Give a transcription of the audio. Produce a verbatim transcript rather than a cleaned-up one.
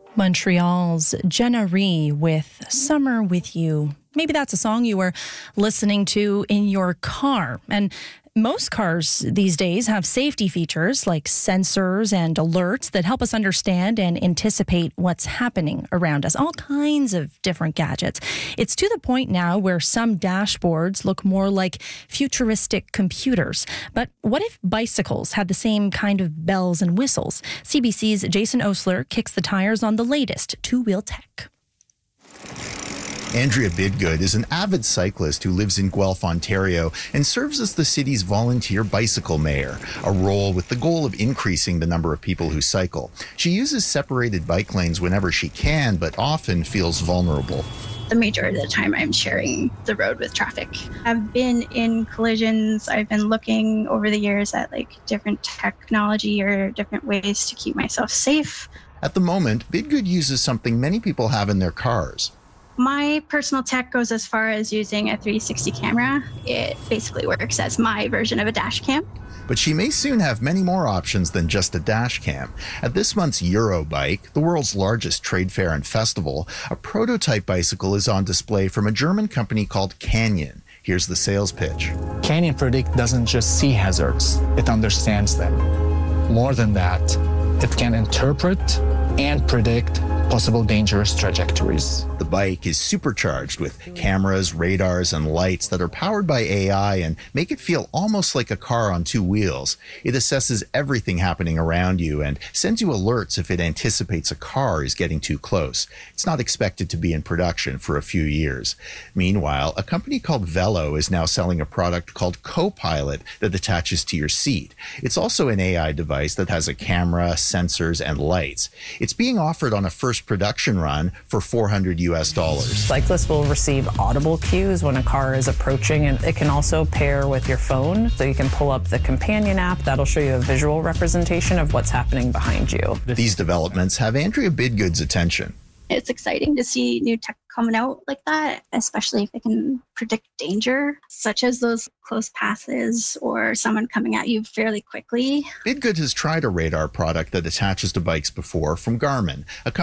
Montreal's Jenna Rhee with Summer With You. Maybe that's a song you were listening to in your car. And most cars these days have safety features like sensors and alerts that help us understand and anticipate what's happening around us. All kinds of different gadgets. It's to the point now where some dashboards look more like futuristic computers. But what if bicycles had the same kind of bells and whistles? C B C's Jason Osler kicks the tires on the latest two-wheel tech. Andrea Bidgood is an avid cyclist who lives in Guelph, Ontario, and serves as the city's volunteer bicycle mayor, a role with the goal of increasing the number of people who cycle. She uses separated bike lanes whenever she can, but often feels vulnerable. The majority of the time I'm sharing the road with traffic. I've been in collisions. I've been looking over the years at like different technology or different ways to keep myself safe. At the moment, Bidgood uses something many people have in their cars. My personal tech goes as far as using a three sixty camera. It basically works as my version of a dash cam. But she may soon have many more options than just a dash cam. At this month's Eurobike, the world's largest trade fair and festival, a prototype bicycle is on display from a German company called Canyon. Here's the sales pitch. Canyon Predict doesn't just see hazards, it understands them. More than that, it can interpret and predict possible dangerous trajectories. The bike is supercharged with cameras, radars, and lights that are powered by A I and make it feel almost like a car on two wheels. It assesses everything happening around you and sends you alerts if it anticipates a car is getting too close. It's not expected to be in production for a few years. Meanwhile, a company called Velo is now selling a product called Copilot that attaches to your seat. It's also an A I device that has a camera, sensors, and lights. It's being offered on a first production run for four hundred U S dollars. Cyclists will receive audible cues when a car is approaching, and it can also pair with your phone. So you can pull up the companion app that'll show you a visual representation of what's happening behind you. These developments have Andrea Bidgood's attention. It's exciting to see new tech coming out like that, especially if it can predict danger, such as those close passes or someone coming at you fairly quickly. Bidgood has tried a radar product that attaches to bikes before from Garmin, a